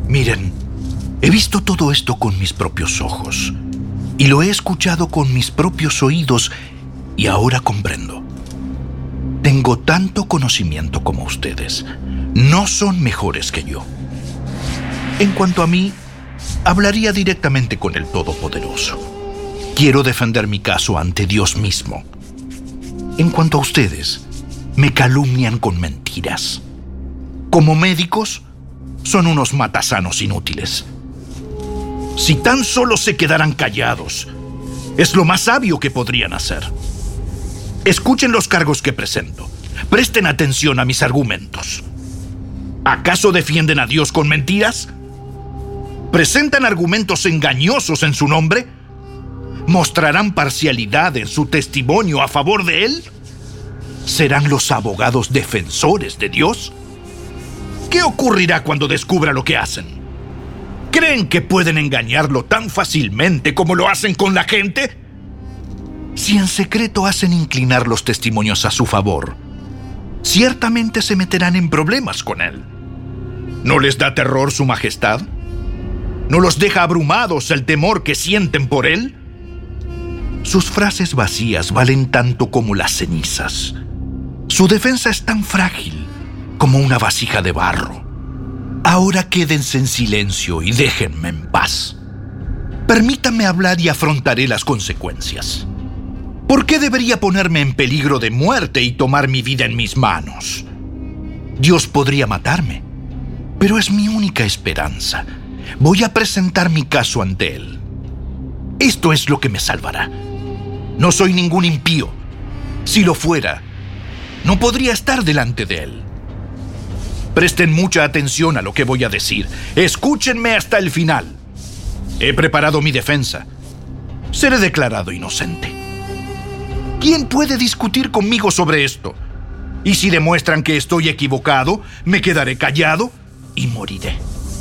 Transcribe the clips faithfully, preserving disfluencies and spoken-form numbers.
Miren, he visto todo esto con mis propios ojos y lo he escuchado con mis propios oídos y ahora comprendo. Tengo tanto conocimiento como ustedes. No son mejores que yo. En cuanto a mí, hablaría directamente con el Todopoderoso. Quiero defender mi caso ante Dios mismo. En cuanto a ustedes, me calumnian con mentiras. Como médicos, son unos matasanos inútiles. Si tan solo se quedaran callados, es lo más sabio que podrían hacer. Escuchen los cargos que presento. Presten atención a mis argumentos. ¿Acaso defienden a Dios con mentiras? ¿Presentan argumentos engañosos en su nombre? ¿Mostrarán parcialidad en su testimonio a favor de Él? ¿Serán los abogados defensores de Dios? ¿Qué ocurrirá cuando descubra lo que hacen? ¿Creen que pueden engañarlo tan fácilmente como lo hacen con la gente? Si en secreto hacen inclinar los testimonios a su favor, ciertamente se meterán en problemas con Él. ¿No les da terror su majestad? ¿No los deja abrumados el temor que sienten por Él? Sus frases vacías valen tanto como las cenizas. Su defensa es tan frágil como una vasija de barro. Ahora quédense en silencio y déjenme en paz. Permítanme hablar y afrontaré las consecuencias. ¿Por qué debería ponerme en peligro de muerte y tomar mi vida en mis manos? Dios podría matarme, pero es mi única esperanza. Voy a presentar mi caso ante Él. Esto es lo que me salvará. No soy ningún impío. Si lo fuera, no podría estar delante de Él. Presten mucha atención a lo que voy a decir. Escúchenme hasta el final. He preparado mi defensa. Seré declarado inocente. ¿Quién puede discutir conmigo sobre esto? Y si demuestran que estoy equivocado, me quedaré callado y moriré.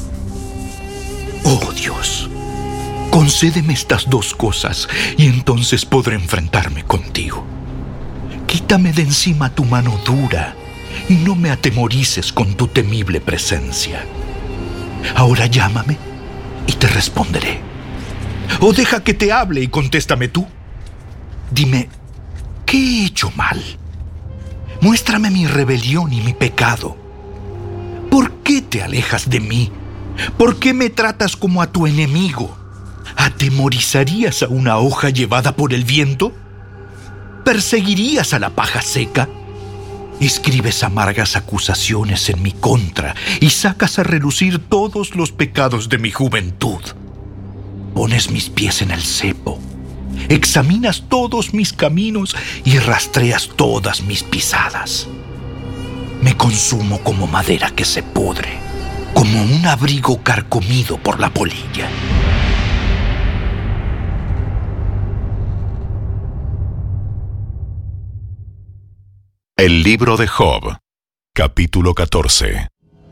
Oh Dios, concédeme estas dos cosas y entonces podré enfrentarme contigo. Quítame de encima tu mano dura y no me atemorices con tu temible presencia. Ahora llámame y te responderé. O deja que te hable y contéstame tú. Dime, ¿qué he hecho mal? Muéstrame mi rebelión y mi pecado. ¿Por qué te alejas de mí? ¿Por qué me tratas como a tu enemigo? ¿Atemorizarías a una hoja llevada por el viento? ¿Perseguirías a la paja seca? Escribes amargas acusaciones en mi contra y sacas a relucir todos los pecados de mi juventud. Pones mis pies en el cepo, examinas todos mis caminos y rastreas todas mis pisadas. Me consumo como madera que se pudre, como un abrigo carcomido por la polilla. El libro de Job, capítulo catorce.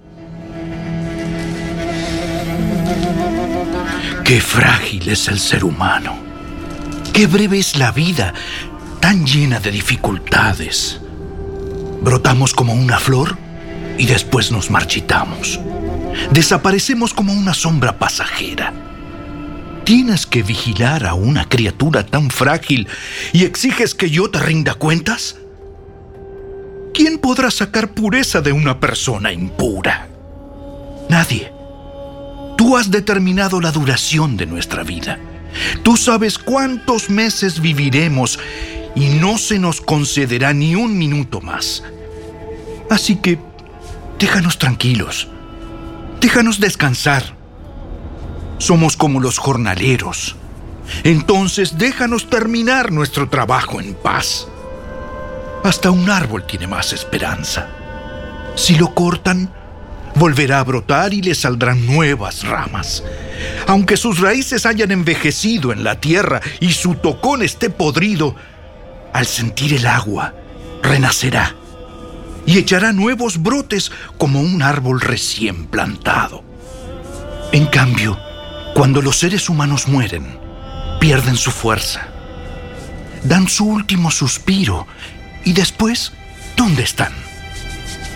Qué frágil es el ser humano. Qué breve es la vida, tan llena de dificultades. Brotamos como una flor y después nos marchitamos. Desaparecemos como una sombra pasajera. ¿Tienes que vigilar a una criatura tan frágil y exiges que yo te rinda cuentas? ¿Quién podrá sacar pureza de una persona impura? Nadie. Tú has determinado la duración de nuestra vida. Tú sabes cuántos meses viviremos y no se nos concederá ni un minuto más. Así que déjanos tranquilos. Déjanos descansar. Somos como los jornaleros. Entonces déjanos terminar nuestro trabajo en paz. Hasta un árbol tiene más esperanza. Si lo cortan, volverá a brotar y le saldrán nuevas ramas. Aunque sus raíces hayan envejecido en la tierra y su tocón esté podrido, al sentir el agua, renacerá y echará nuevos brotes como un árbol recién plantado. En cambio, cuando los seres humanos mueren, pierden su fuerza, dan su último suspiro y después, ¿dónde están?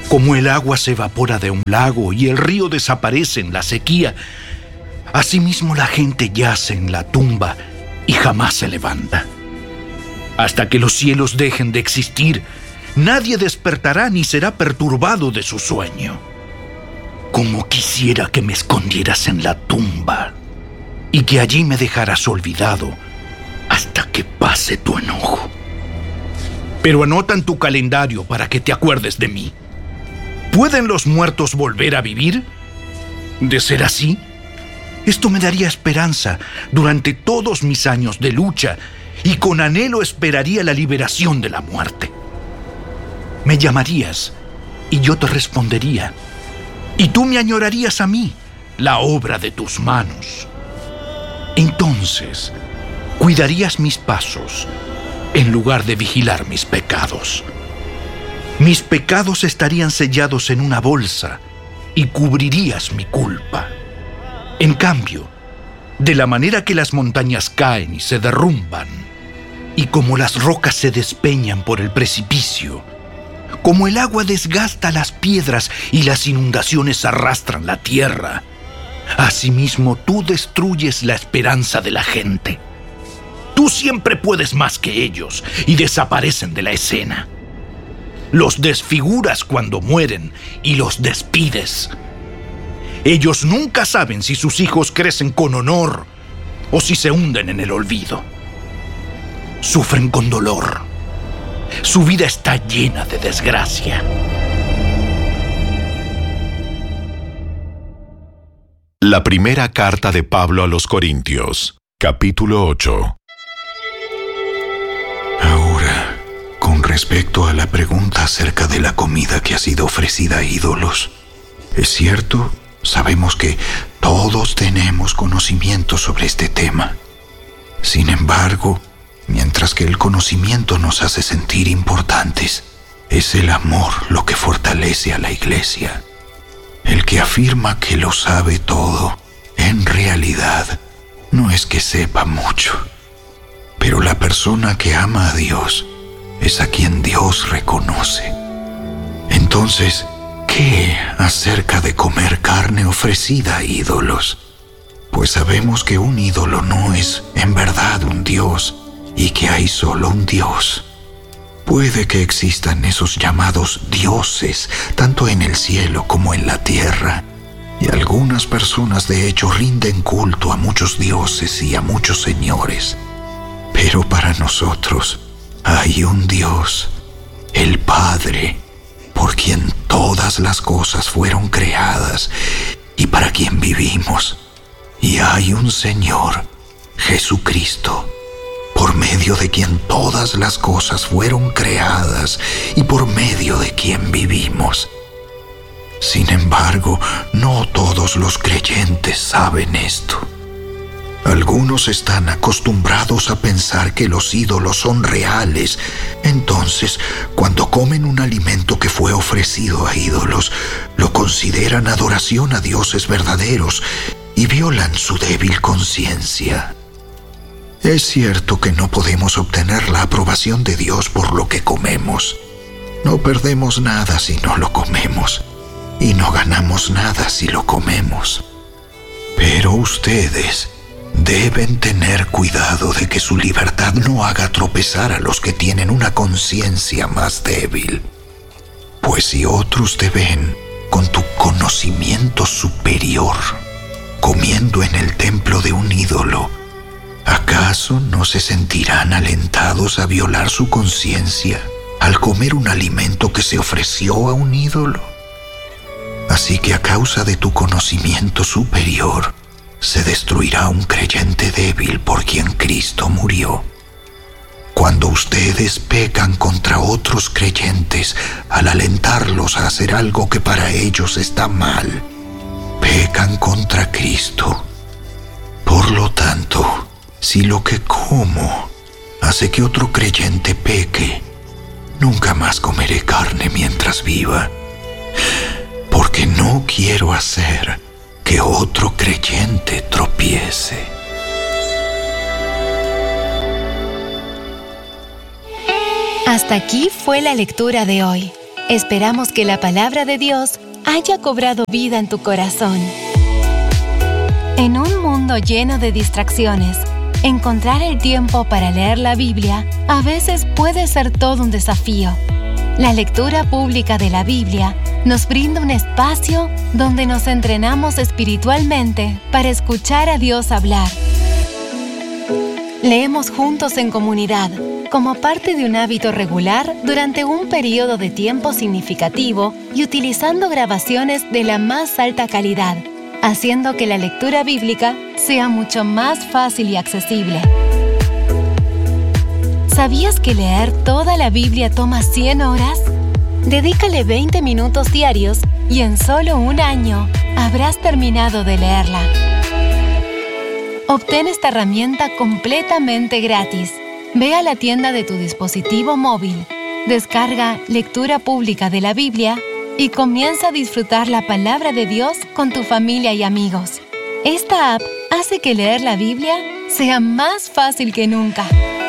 Como el agua se evapora de un lago y el río desaparece en la sequía, asimismo la gente yace en la tumba y jamás se levanta. Hasta que los cielos dejen de existir, nadie despertará ni será perturbado de su sueño. Como quisiera que me escondieras en la tumba y que allí me dejaras olvidado hasta que pase tu enojo. Pero anota en tu calendario para que te acuerdes de mí. ¿Pueden los muertos volver a vivir? De ser así, esto me daría esperanza durante todos mis años de lucha y con anhelo esperaría la liberación de la muerte. Me llamarías y yo te respondería, y tú me añorarías a mí, la obra de tus manos. Entonces, cuidarías mis pasos en lugar de vigilar mis pecados. Mis pecados estarían sellados en una bolsa y cubrirías mi culpa. En cambio, de la manera que las montañas caen y se derrumban, y como las rocas se despeñan por el precipicio, como el agua desgasta las piedras y las inundaciones arrastran la tierra, asimismo tú destruyes la esperanza de la gente. Tú siempre puedes más que ellos y desaparecen de la escena. Los desfiguras cuando mueren y los despides. Ellos nunca saben si sus hijos crecen con honor o si se hunden en el olvido. Sufren con dolor. Su vida está llena de desgracia. La primera carta de Pablo a los Corintios, capítulo ocho. Ahora, con respecto a la pregunta acerca de la comida que ha sido ofrecida a ídolos, es cierto, sabemos que todos tenemos conocimiento sobre este tema. Sin embargo, mientras que el conocimiento nos hace sentir importantes, es el amor lo que fortalece a la iglesia. El que afirma que lo sabe todo, en realidad, no es que sepa mucho. Pero la persona que ama a Dios es a quien Dios reconoce. Entonces, ¿qué acerca de comer carne ofrecida a ídolos? Pues sabemos que un ídolo no es en verdad un Dios y que hay solo un Dios. Puede que existan esos llamados dioses, tanto en el cielo como en la tierra, y algunas personas de hecho rinden culto a muchos dioses y a muchos señores. Pero para nosotros hay un Dios, el Padre, por quien todas las cosas fueron creadas y para quien vivimos. Y hay un Señor, Jesucristo, por medio de quien todas las cosas fueron creadas y por medio de quien vivimos. Sin embargo, no todos los creyentes saben esto. Algunos están acostumbrados a pensar que los ídolos son reales. Entonces, cuando comen un alimento que fue ofrecido a ídolos, lo consideran adoración a dioses verdaderos y violan su débil conciencia. Es cierto que no podemos obtener la aprobación de Dios por lo que comemos. No perdemos nada si no lo comemos, y no ganamos nada si lo comemos. Pero ustedes deben tener cuidado de que su libertad no haga tropezar a los que tienen una conciencia más débil. Pues si otros te ven con tu conocimiento superior, comiendo en el templo de un ídolo, ¿acaso no se sentirán alentados a violar su conciencia al comer un alimento que se ofreció a un ídolo? Así que a causa de tu conocimiento superior, se destruirá un creyente débil por quien Cristo murió. Cuando ustedes pecan contra otros creyentes al alentarlos a hacer algo que para ellos está mal, pecan contra Cristo. Por lo tanto, si lo que como hace que otro creyente peque, nunca más comeré carne mientras viva, porque no quiero hacer que otro creyente tropiece. Hasta aquí fue la lectura de hoy. Esperamos que la palabra de Dios haya cobrado vida en tu corazón. En un mundo lleno de distracciones, encontrar el tiempo para leer la Biblia a veces puede ser todo un desafío. La lectura pública de la Biblia nos brinda un espacio donde nos entrenamos espiritualmente para escuchar a Dios hablar. Leemos juntos en comunidad, como parte de un hábito regular durante un periodo de tiempo significativo y utilizando grabaciones de la más alta calidad, haciendo que la lectura bíblica sea mucho más fácil y accesible. ¿Sabías que leer toda la Biblia toma cien horas? Dedícale veinte minutos diarios y en solo un año habrás terminado de leerla. Obtén esta herramienta completamente gratis. Ve a la tienda de tu dispositivo móvil, descarga Lectura Pública de la Biblia y comienza a disfrutar la palabra de Dios con tu familia y amigos. Esta app hace que leer la Biblia sea más fácil que nunca.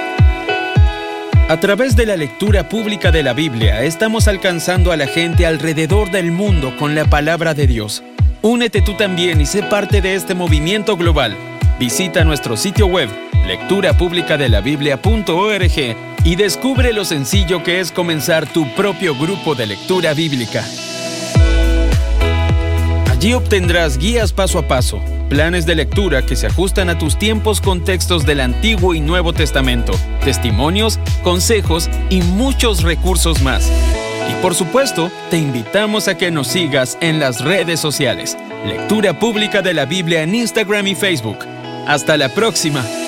A través de la lectura pública de la Biblia, estamos alcanzando a la gente alrededor del mundo con la palabra de Dios. Únete tú también y sé parte de este movimiento global. Visita nuestro sitio web, lectura pública de la biblia punto org, y descubre lo sencillo que es comenzar tu propio grupo de lectura bíblica. Allí obtendrás guías paso a paso, planes de lectura que se ajustan a tus tiempos con textos del Antiguo y Nuevo Testamento, testimonios, consejos y muchos recursos más. Y por supuesto, te invitamos a que nos sigas en las redes sociales. Lectura Pública de la Biblia en Instagram y Facebook. ¡Hasta la próxima!